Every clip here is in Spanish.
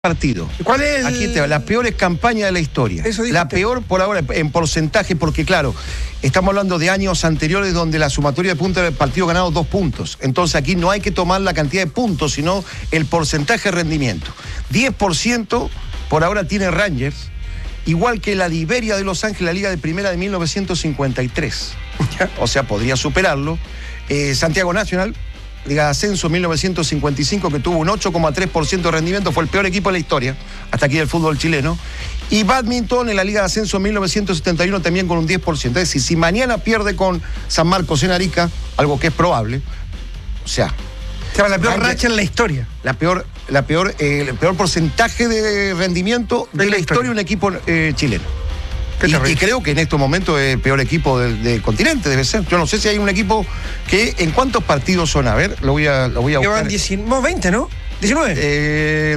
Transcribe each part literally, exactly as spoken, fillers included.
partido. ¿Cuál es el... Aquí te va, la peor campaña de la historia. Eso la peor por ahora en porcentaje, porque claro, estamos hablando de años anteriores donde la sumatoria de puntos del partido ha ganado dos puntos. Entonces aquí no hay que tomar la cantidad de puntos, sino el porcentaje de rendimiento. diez por ciento por ahora tiene Rangers, igual que la de Iberia de Los Ángeles, la Liga de Primera de mil novecientos cincuenta y tres. O sea, podría superarlo. Eh, Santiago Nacional, Liga de Ascenso mil novecientos cincuenta y cinco, que tuvo un ocho coma tres por ciento de rendimiento, fue el peor equipo de la historia, hasta aquí del fútbol chileno. Y Badminton en la Liga de Ascenso mil novecientos setenta y uno también con un diez por ciento. Es decir, si mañana pierde con San Marcos en Arica, algo que es probable, o sea... Se llama la peor racha en la historia. La peor, la peor, eh, el peor porcentaje de rendimiento de, de la historia de un equipo eh, chileno. Y, y creo que en estos momentos es el peor equipo del, del continente, debe ser. Yo no sé si hay un equipo que... ¿En cuántos partidos son? A ver, lo voy a, lo voy a buscar. Llevan diecinueve, veinte, ¿no? diecinueve. Eh,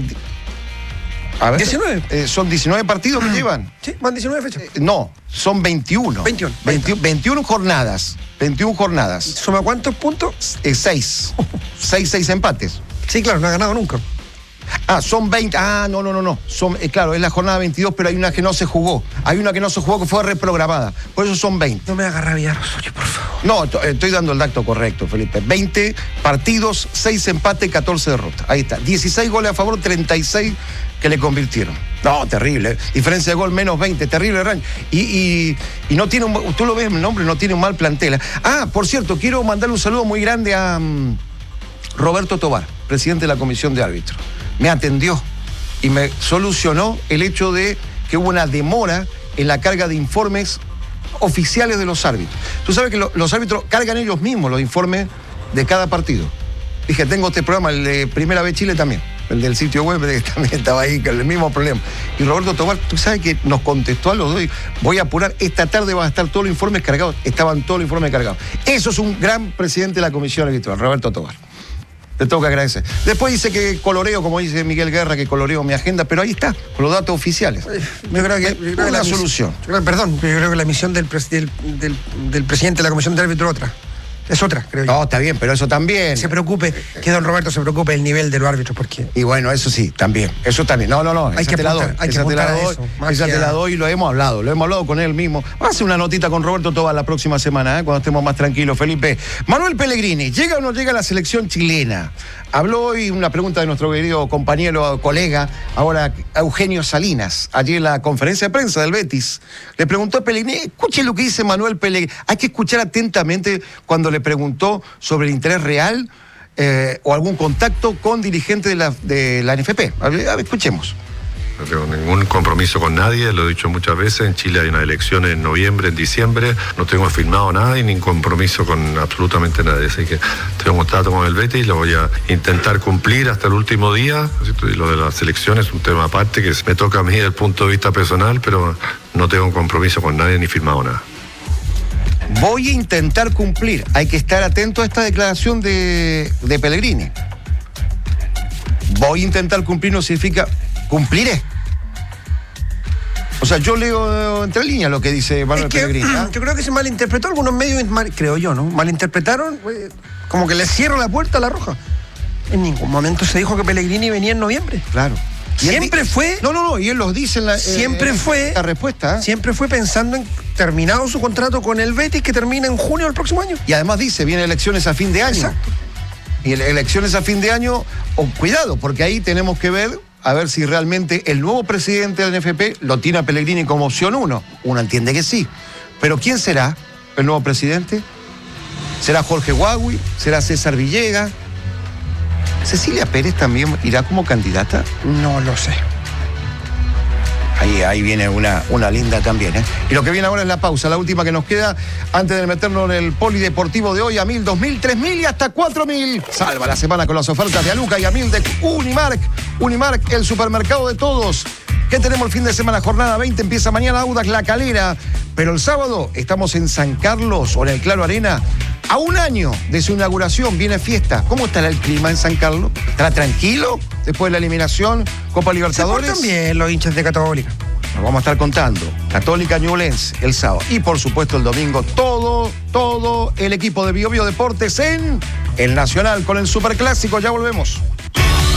a ver, diecinueve. Eh, ¿Son diecinueve partidos que llevan? Sí, van diecinueve fechas. Eh, no, son veintiuno. veintiuno. veintiuno, veintiuno jornadas. veintiuno jornadas. ¿Suma cuántos puntos? Eh, seis. seis, seis empates. Sí, claro, no ha ganado nunca. Ah, son veinte. Ah, no, no, no, no. Son, eh, claro, es la jornada veintidós, pero hay una que no se jugó. Hay una que no se jugó que fue reprogramada. Por eso son veinte. No me haga rabia, Rosario, por favor. No, estoy dando el dato correcto, Felipe. veinte partidos, seis empates, catorce derrotas. Ahí está. dieciséis goles a favor, treinta y seis que le convirtieron. No, terrible. ¿eh? Diferencia de gol menos veinte. Terrible rango. Y, y, y no tiene un... Tú lo ves el nombre, no tiene un mal plantel. Ah, por cierto, quiero mandarle un saludo muy grande a um, Roberto Tobar, presidente de la Comisión de Árbitros. Me atendió y me solucionó el hecho de que hubo una demora en la carga de informes oficiales de los árbitros. Tú sabes que lo, los árbitros cargan ellos mismos los informes de cada partido. Dije, tengo este programa, el de Primera Vez Chile también, el del sitio web, también estaba ahí, con el mismo problema. Y Roberto Tobar, tú sabes que nos contestó a los dos, voy a apurar, esta tarde van a estar todos los informes cargados. Estaban todos los informes cargados. Eso es un gran presidente de la Comisión Arbitral, Roberto Tobar. Te tengo que agradecer. Después dice que coloreo, como dice Miguel Guerra, que coloreo mi agenda, pero ahí está, con los datos oficiales. Yo creo que, yo creo que la, la solución. Yo creo, perdón, yo creo que la misión del, del, del, del presidente de la Comisión de Árbitros es otra. Es otra, creo yo. No, está bien, pero eso también. Se preocupe, que don Roberto se preocupe del nivel de los árbitros, porque... Y bueno, eso sí, también. Eso también. No, no, no. Hay esa que te la apuntar, doy. hay Esa que te la doy. Eso, esa te la doy y lo hemos hablado. Lo hemos hablado con él mismo. Vamos a hacer una notita con Roberto Tobar la próxima semana, ¿eh? Cuando estemos más tranquilos, Felipe. Manuel Pellegrini, ¿llega o no llega a la selección chilena? Habló hoy una pregunta de nuestro querido compañero, colega, ahora Eugenio Salinas, allí en la conferencia de prensa del Betis. Le preguntó a Pellegrini, escuche lo que dice Manuel Pellegrini. Hay que escuchar atentamente cuando le preguntó sobre el interés real eh, o algún contacto con dirigentes de la, de la N F P. A ver, a ver, escuchemos. No tengo ningún compromiso con nadie, lo he dicho muchas veces. En Chile hay unas elecciones en noviembre, en diciembre. No tengo firmado nada y ni compromiso con absolutamente nadie. Así que tengo un contrato con el Betis y lo voy a intentar cumplir hasta el último día. Y lo de las elecciones es un tema aparte que me toca a mí desde el punto de vista personal, pero no tengo un compromiso con nadie ni firmado nada. Voy a intentar cumplir. Hay que estar atento a esta declaración de, de Pellegrini. Voy a intentar cumplir no significa cumpliré. O sea, yo leo entre líneas lo que dice Manuel es que, Pellegrini. ¿eh? Yo creo que se malinterpretó. Algunos medios, mal, creo yo, ¿no? Malinterpretaron, eh, como que le cierro la puerta a la Roja. En ningún momento se dijo que Pellegrini venía en noviembre. Claro. Siempre él, fue... No, no, no, y él los dice en la... Siempre eh, fue... La respuesta. ¿eh? Siempre fue pensando en terminado su contrato con el Betis, que termina en junio del próximo año. Y además dice, vienen elecciones a fin de año. Exacto. Y elecciones a fin de año, oh, cuidado, porque ahí tenemos que ver, a ver si realmente el nuevo presidente de la N F P lo tiene a Pellegrini como opción uno. Uno entiende que sí. Pero ¿quién será el nuevo presidente? ¿Será Jorge Huawei? ¿Será César Villegas? ¿Cecilia Pérez también irá como candidata? No lo sé. Ahí, ahí viene una, una linda también, ¿eh? Y lo que viene ahora es la pausa, la última que nos queda antes de meternos en el polideportivo de hoy, a mil, dos mil, tres mil y hasta cuatro mil. Salva la semana con las ofertas de Aluca y a mil de Unimark. Unimark, el supermercado de todos. ¿Qué tenemos el fin de semana? Jornada veinte, empieza mañana Audax La Calera. Pero el sábado estamos en San Carlos o en el Claro Arena. A un año de su inauguración viene fiesta. ¿Cómo estará el clima en San Carlos? ¿Estará tranquilo después de la eliminación? Copa Libertadores. Se portan bien los hinchas de Católica. Nos vamos a estar contando. Católica Ñublense el sábado. Y por supuesto el domingo todo, todo el equipo de Bio Bio Deportes en el Nacional con el Superclásico. Ya volvemos.